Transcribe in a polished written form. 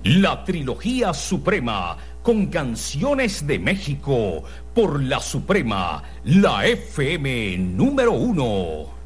La trilogía suprema con canciones de México por la Suprema, la FM número 1.